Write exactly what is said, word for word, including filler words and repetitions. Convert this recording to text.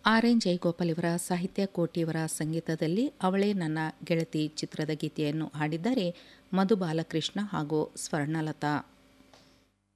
R N Jayagopal ಇವರ ಸಾಹಿತ್ಯ, ಕೋಟಿಯವರ ಸಂಗೀತದಲ್ಲಿ ಅವಳೇ ನನ್ನ ಗೆಳತಿ ಚಿತ್ರದ ಗೀತೆಯನ್ನು ಹಾಡಿದ್ದಾರೆ ಮಧು ಬಾಲಕೃಷ್ಣ ಹಾಗೂ ಸ್ವರ್ಣಲತಾ.